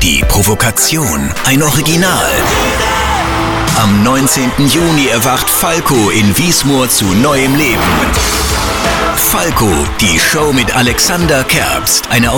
Die Provokation, ein Original. Am 19. Juni erwacht Falco in Wiesmoor zu neuem Leben. Falco, die Show mit Alexander Kerbst. Eine